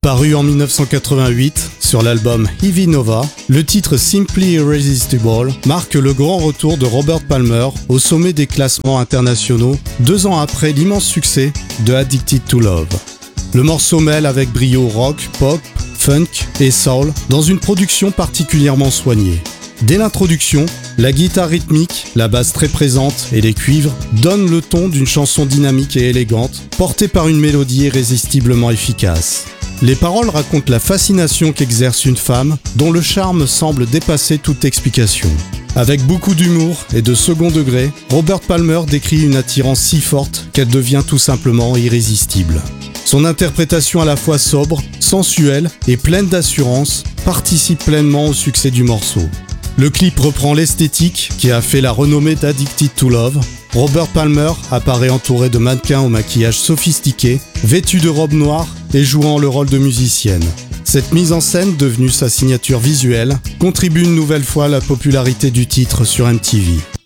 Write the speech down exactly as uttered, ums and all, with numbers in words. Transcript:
Paru en mille neuf cent quatre-vingt-huit sur l'album Heavy Nova, le titre Simply Irresistible marque le grand retour de Robert Palmer au sommet des classements internationaux deux ans après l'immense succès de Addicted to Love. Le morceau mêle avec brio rock, pop, funk et soul dans une production particulièrement soignée. Dès l'introduction, la guitare rythmique, la basse très présente et les cuivres donnent le ton d'une chanson dynamique et élégante, portée par une mélodie irrésistiblement efficace. Les paroles racontent la fascination qu'exerce une femme dont le charme semble dépasser toute explication. Avec beaucoup d'humour et de second degré, Robert Palmer décrit une attirance si forte qu'elle devient tout simplement irrésistible. Son interprétation à la fois sobre, sensuelle et pleine d'assurance participe pleinement au succès du morceau. Le clip reprend l'esthétique qui a fait la renommée d'Addicted to Love. Robert Palmer apparaît entouré de mannequins au maquillage sophistiqué, vêtu de robes noires et jouant le rôle de musicienne. Cette mise en scène, devenue sa signature visuelle, contribue une nouvelle fois à la popularité du titre sur M T V.